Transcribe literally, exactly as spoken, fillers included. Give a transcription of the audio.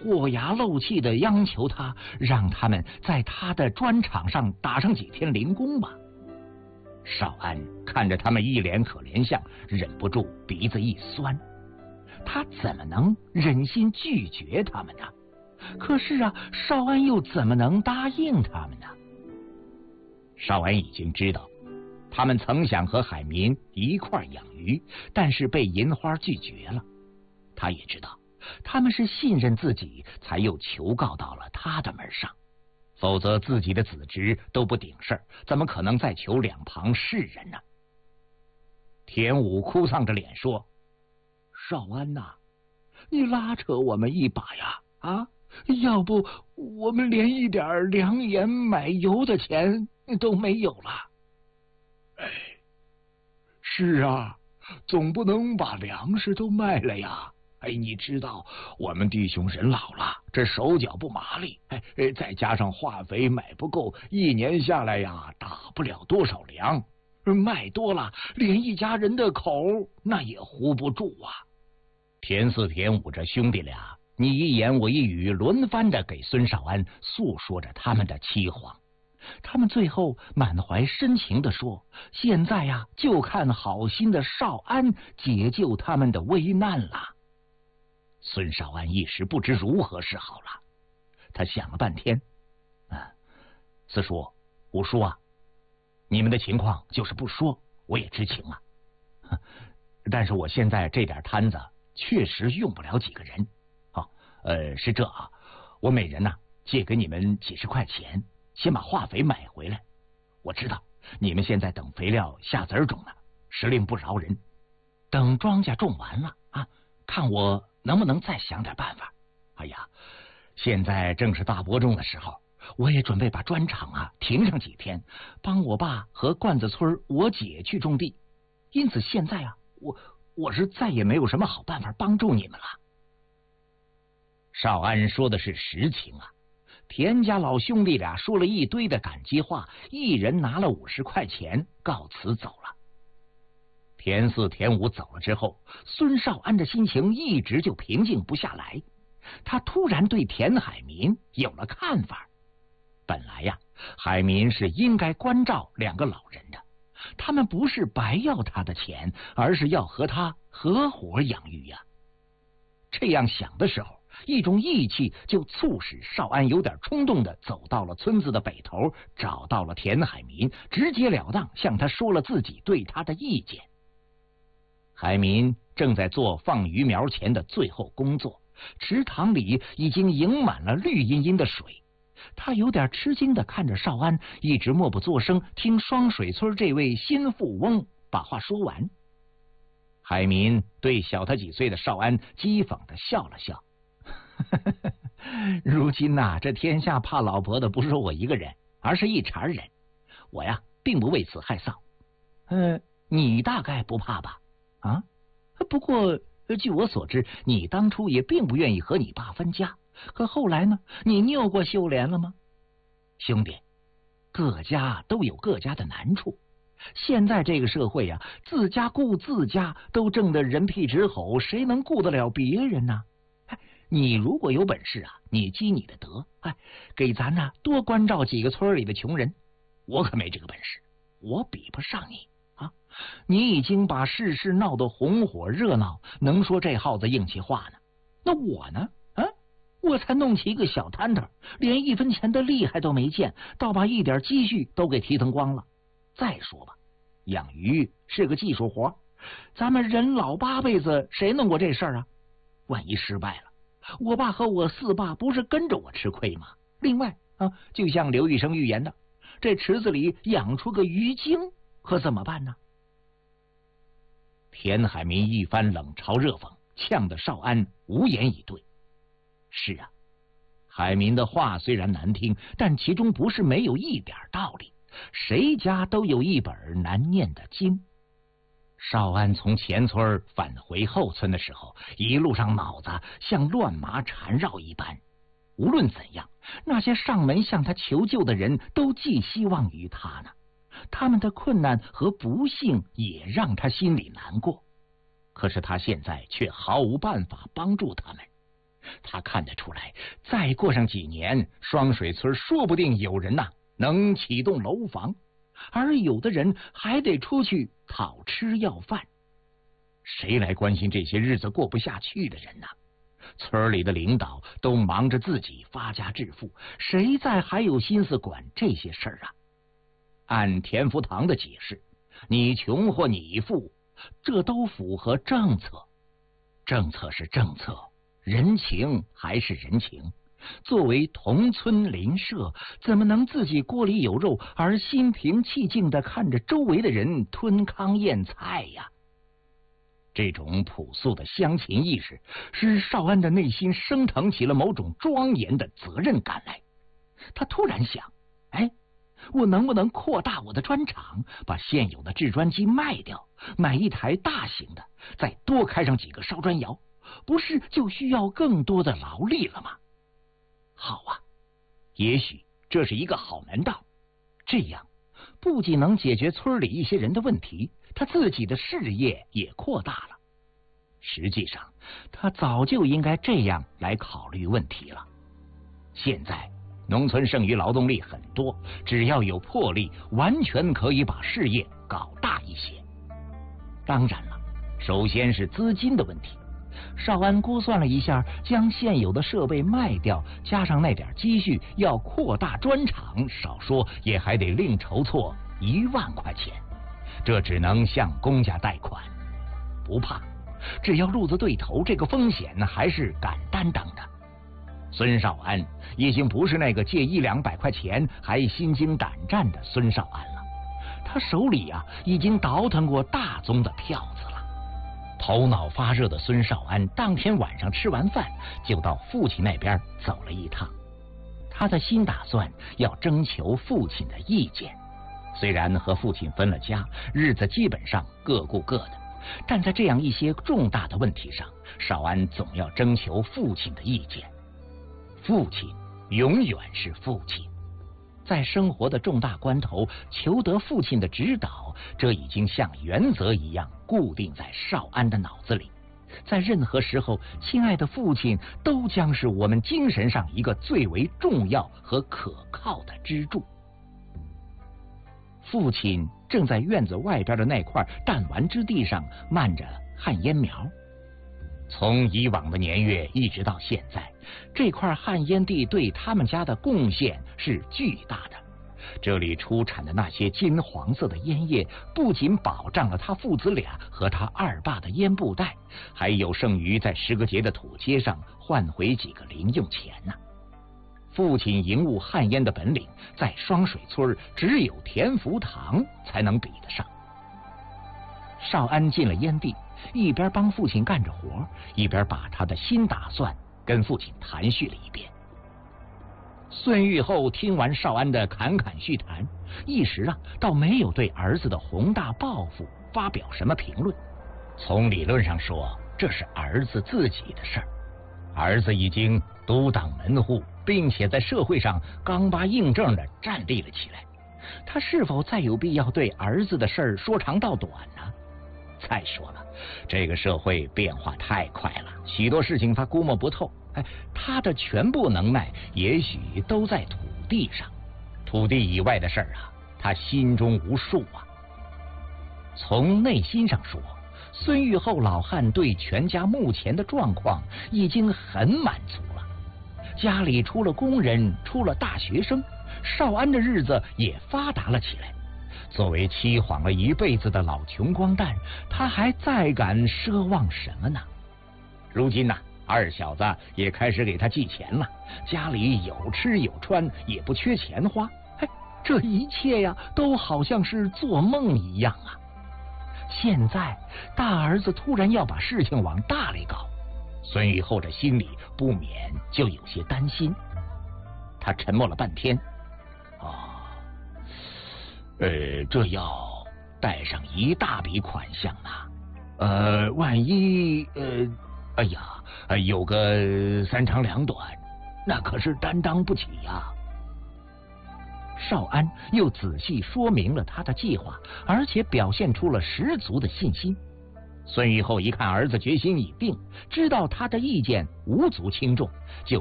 豁牙漏气的央求他，让他们在他的砖厂上打上几天零工吧。少安看着他们一脸可怜相，忍不住鼻子一酸。他怎么能忍心拒绝他们呢？可是啊，少安又怎么能答应他们呢？少安已经知道，他们曾想和海民一块养鱼，但是被银花拒绝了。他也知道，他们是信任自己，才又求告到了他的门上，否则自己的子侄都不顶事儿，怎么可能再求两旁世人呢？田武哭丧着脸说：“少安呐、啊，你拉扯我们一把呀！啊，要不我们连一点粮盐买油的钱都没有了。” 哎，是啊，总不能把粮食都卖了呀。哎，你知道我们弟兄人老了，这手脚不麻利，哎，再加上化肥买不够，一年下来呀，打不了多少粮，卖多了，连一家人的口那也糊不住啊。 田四、田五这兄弟俩，你一言我一语，轮番的给孙少安诉说着他们的凄惶。他们最后满怀深情地说：“现在呀，就看好心的少安解救他们的危难了。”孙少安一时不知如何是好了，他想了半天，啊，四叔、五叔啊，你们的情况就是不说，我也知情啊。但是我现在这点摊子确实用不了几个人。好、哦，呃，是这啊，我每人呢、啊、借给你们几十块钱，先把化肥买回来。我知道你们现在等肥料下籽种呢，时令不饶人。等庄稼种完了啊，看我能不能再想点办法。哎呀，现在正是大播种的时候，我也准备把砖厂啊停上几天，帮我爸和罐子村我姐去种地。因此现在啊，我我是再也没有什么好办法帮助你们了。少安说的是实情啊。田家老兄弟俩说了一堆的感激话，一人拿了五十块钱，告辞走了。田四、田五走了之后，孙少安的心情一直就平静不下来。他突然对田海民有了看法。本来呀，海民是应该关照两个老人的，他们不是白要他的钱，而是要和他合伙养鱼呀。这样想的时候，一种义气就促使少安有点冲动的走到了村子的北头，找到了田海民，直截了当向他说了自己对他的意见。海民正在做放鱼苗前的最后工作，池塘里已经盈满了绿茵茵的水。他有点吃惊的看着少安，一直默不作声，听双水村这位新富翁把话说完。海民对小他几岁的少安讥讽的笑了笑。如今呐、啊，这天下怕老婆的不是我一个人，而是一茬人。我呀，并不为此害臊。呃，你大概不怕吧？啊，不过据我所知，你当初也并不愿意和你爸分家，可后来呢，你拗过秀莲了吗？兄弟，各家都有各家的难处。现在这个社会呀、啊，自家顾自家都争得人屁直吼，谁能顾得了别人呢？你如果有本事啊，你积你的德，哎，给咱呐、啊、多关照几个村里的穷人。我可没这个本事，我比不上你啊！你已经把世事闹得红火热闹，能说这号子硬气话呢？那我呢？啊，我才弄起一个小摊头，连一分钱的利害都没见，倒把一点积蓄都给提腾光了。再说吧，养鱼是个技术活，咱们人老八辈子谁弄过这事儿啊？万一失败了，我爸和我四爸不是跟着我吃亏吗？另外啊，就像刘医生预言的，这池子里养出个鱼精，可怎么办呢？田海民一番冷嘲热讽，呛得少安无言以对。是啊，海民的话虽然难听，但其中不是没有一点道理。谁家都有一本难念的经。少安从前村返回后村的时候，一路上脑子像乱麻缠绕一般。无论怎样，那些上门向他求救的人都寄希望于他呢。他们的困难和不幸也让他心里难过。可是他现在却毫无办法帮助他们。 他看得出来，再过上几年，双水村说不定有人呐、啊、能启动楼房，而有的人还得出去讨吃要饭。谁来关心这些日子过不下去的人呢？村里的领导都忙着自己发家致富，谁在还有心思管这些事儿啊？按田福堂的解释，你穷或你富，这都符合政策。政策是政策，人情还是人情。作为同村邻舍，怎么能自己锅里有肉，而心平气静地看着周围的人吞糠咽菜呀？这种朴素的乡情意识，使少安的内心升腾起了某种庄严的责任感来。他突然想，哎，我能不能扩大我的砖厂，把现有的制砖机卖掉，买一台大型的，再多开上几个烧砖窑，不是就需要更多的劳力了吗？好啊，也许这是一个好门道。这样不仅能解决村里一些人的问题，他自己的事业也扩大了。实际上，他早就应该这样来考虑问题了。现在农村剩余劳动力很多，只要有魄力，完全可以把事业搞大一些。当然了，首先是资金的问题。少安估算了一下，将现有的设备卖掉，加上那点积蓄，要扩大砖厂，少说也还得另筹措一万块钱。这只能向公家贷款。不怕，只要路子对头，这个风险呢还是敢担当的。孙少安已经不是那个借一两百块钱还心惊胆战的孙少安了，他手里啊已经倒腾过大宗的票子了。头脑发热的孙少安当天晚上吃完饭，就到父亲那边走了一趟。他的新打算要征求父亲的意见。虽然和父亲分了家，日子基本上各顾各的，但在这样一些重大的问题上，少安总要征求父亲的意见。父亲永远是父亲，在生活的重大关头求得父亲的指导，这已经像原则一样固定在少安的脑子里。在任何时候，亲爱的父亲都将是我们精神上一个最为重要和可靠的支柱。父亲正在院子外边的那块弹丸之地上漫着旱烟苗。从以往的年月一直到现在，这块旱烟地对他们家的贡献是巨大的。这里出产的那些金黄色的烟叶，不仅保障了他父子俩和他二爸的烟布袋，还有剩余在十个节的土街上换回几个零用钱呢、啊。父亲营务旱烟的本领，在双水村只有田福堂才能比得上。少安进了烟地，一边帮父亲干着活，一边把他的新打算跟父亲谈叙了一遍。孙玉厚听完少安的侃侃叙谈，一时啊倒没有对儿子的宏大抱负发表什么评论。从理论上说，这是儿子自己的事儿，儿子已经独当门户，并且在社会上刚巴硬正的站立了起来，他是否再有必要对儿子的事儿说长道短呢？再说了，这个社会变化太快了，许多事情他估摸不透。哎，他的全部能耐也许都在土地上，土地以外的事儿啊，他心中无数啊。从内心上说，孙玉厚老汉对全家目前的状况已经很满足了。家里出了工人，出了大学生，少安的日子也发达了起来。作为凄惶了一辈子的老穷光蛋，他还再敢奢望什么呢？如今呢、啊，二小子也开始给他寄钱了，家里有吃有穿，也不缺钱花。哎，这一切呀，都好像是做梦一样啊！现在大儿子突然要把事情往大里搞，孙玉厚这心里不免就有些担心。他沉默了半天，哦。呃，这要带上一大笔款项呢。呃，万一呃，哎呀，有个三长两短，那可是担当不起呀。少安又仔细说明了他的计划，而且表现出了十足的信心。 孙玉厚一看儿子决心已定，知道他的意见无足轻重，就